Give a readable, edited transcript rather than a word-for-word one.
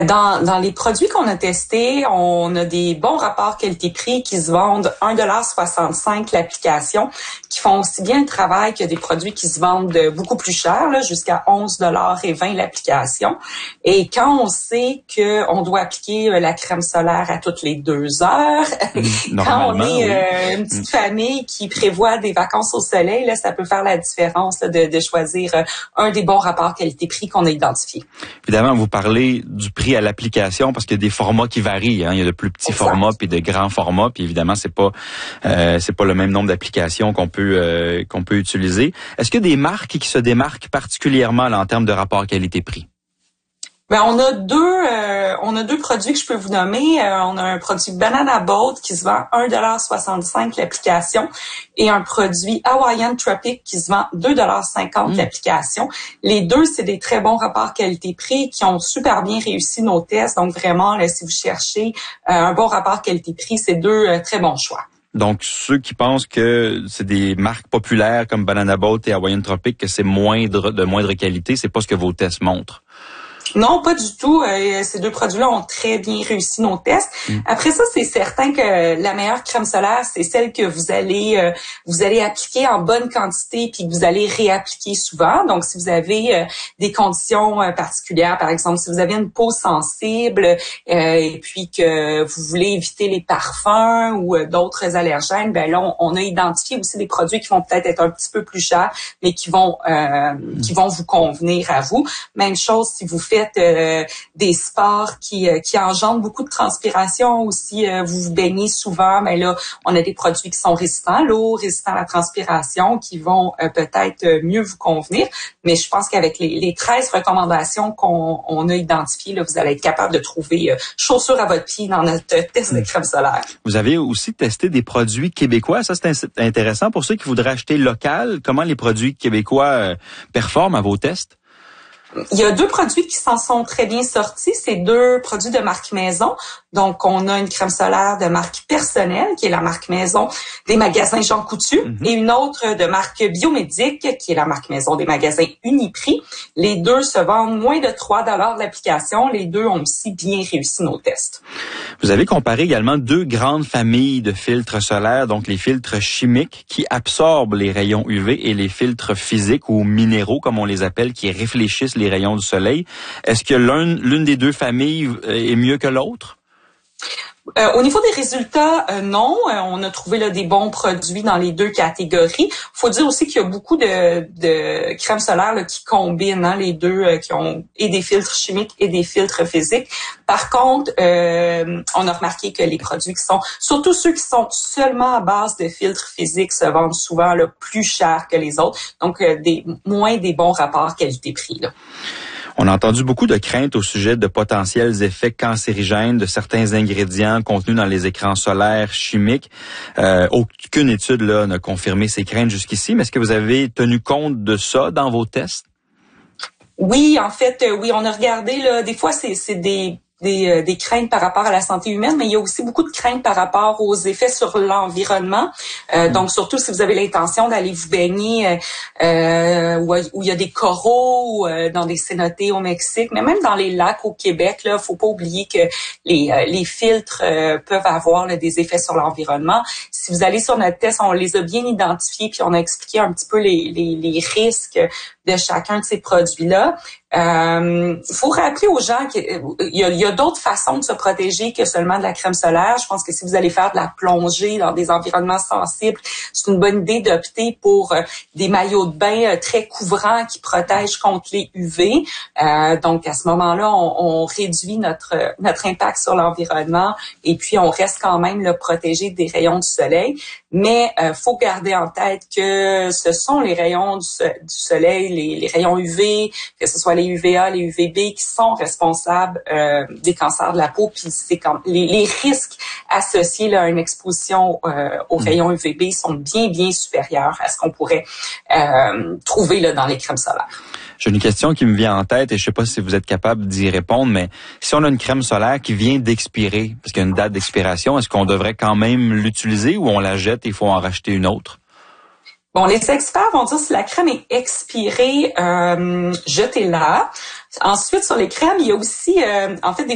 Dans les produits qu'on a testés, on a des bons rapports qualité-prix qui se vendent 1,65 $ l'application, qui font aussi bien le travail que des produits qui se vendent beaucoup plus cher, là, jusqu'à 11,20 $ l'application. Et quand on sait qu'on doit appliquer la crème solaire à toutes les 2 heures, quand on est une petite famille qui prévoit des vacances au soleil, là, ça peut faire la différence là, de choisir un des bons rapports qualité-prix qu'on a identifié. Évidemment, vous parlez du prix à l'application parce qu'il y a des formats qui varient. Hein. Il y a de plus petits formats puis de grands formats. Puis évidemment, c'est pas le même nombre d'applications qu'on peut utiliser. Est-ce qu'il y a des marques qui se démarquent particulièrement là, en termes de rapport qualité-prix? Ben, on a deux produits que je peux vous nommer. On a un produit Banana Boat qui se vend 1,65 $ l'application et un produit Hawaiian Tropic qui se vend 2,50 $ l'application. Les deux, c'est des très bons rapports qualité-prix qui ont super bien réussi nos tests. Donc vraiment, là, si vous cherchez un bon rapport qualité-prix, c'est deux très bons choix. Donc, ceux qui pensent que c'est des marques populaires comme Banana Boat et Hawaiian Tropic, que c'est de moindre qualité, c'est pas ce que vos tests montrent. Non, pas du tout. Ces deux produits-là ont très bien réussi nos tests. Après ça, c'est certain que la meilleure crème solaire, c'est celle que vous allez appliquer en bonne quantité puis que vous allez réappliquer souvent. Donc, si vous avez des conditions particulières, par exemple, si vous avez une peau sensible et puis que vous voulez éviter les parfums ou d'autres allergènes, ben là, on a identifié aussi des produits qui vont peut-être être un petit peu plus chers, mais qui vont vous convenir à vous. Même chose si vous faites des sports qui engendrent beaucoup de transpiration aussi, vous vous baignez souvent, mais là, on a des produits qui sont résistants à l'eau, résistants à la transpiration, qui vont peut-être mieux vous convenir. Mais je pense qu'avec les 13 recommandations qu'on a identifiées, là, vous allez être capable de trouver chaussures à votre pied dans notre test de crème solaire. Vous avez aussi testé des produits québécois. Ça, c'est intéressant pour ceux qui voudraient acheter local. Comment les produits québécois performent à vos tests? Il y a deux produits qui s'en sont très bien sortis. C'est deux produits de marque maison. Donc, on a une crème solaire de marque personnelle, qui est la marque maison des magasins Jean Coutu, et une autre de marque Biomédique, qui est la marque maison des magasins Uniprix. Les deux se vendent moins de 3 $ l'application. Les deux ont aussi bien réussi nos tests. Vous avez comparé également deux grandes familles de filtres solaires, donc les filtres chimiques qui absorbent les rayons UV et les filtres physiques ou minéraux, comme on les appelle, qui réfléchissent les rayons du soleil. Est-ce que l'une des deux familles est mieux que l'autre? Au niveau des résultats, non. On a trouvé là, des bons produits dans les deux catégories. Faut dire aussi qu'il y a beaucoup de crèmes solaires là, qui combinent les deux, qui ont et des filtres chimiques et des filtres physiques. Par contre, on a remarqué que les produits qui sont, surtout ceux qui sont seulement à base de filtres physiques, se vendent souvent là, plus cher que les autres. Donc, moins des bons rapports qualité-prix. Là. On a entendu beaucoup de craintes au sujet de potentiels effets cancérigènes de certains ingrédients contenus dans les écrans solaires chimiques. Aucune étude là n'a confirmé ces craintes jusqu'ici, mais est-ce que vous avez tenu compte de ça dans vos tests? Oui, en fait, oui, on a regardé là. Des fois, c'est des craintes par rapport à la santé humaine, mais il y a aussi beaucoup de craintes par rapport aux effets sur l'environnement. Donc, surtout si vous avez l'intention d'aller vous baigner où il y a des coraux, dans des cénotes au Mexique, mais même dans les lacs au Québec, là, faut pas oublier que les filtres peuvent avoir là, des effets sur l'environnement. Si vous allez sur notre test, on les a bien identifiés, puis on a expliqué un petit peu les risques de chacun de ces produits-là. Faut rappeler aux gens qu'il y a d'autres façons de se protéger que seulement de la crème solaire. Je pense que si vous allez faire de la plongée dans des environnements sensibles, c'est une bonne idée d'opter pour des maillots de bain très couvrants qui protègent contre les UV. Donc, à ce moment-là, on réduit notre impact sur l'environnement et puis on reste quand même là, protégé des rayons du soleil. Mais faut garder en tête que ce sont les rayons du soleil, les rayons UV, que ce soit les UVA, les UVB, qui sont responsables des cancers de la peau. Puis c'est comme les risques associés là, à une exposition aux rayons UVB sont bien supérieurs à ce qu'on pourrait trouver là, dans les crèmes solaires. J'ai une question qui me vient en tête et je sais pas si vous êtes capable d'y répondre, mais si on a une crème solaire qui vient d'expirer, parce qu'il y a une date d'expiration, est-ce qu'on devrait quand même l'utiliser ou on la jette et il faut en racheter une autre? Bon, les experts vont dire si la crème est expirée, jetez-la. Ensuite, sur les crèmes, il y a aussi, en fait, des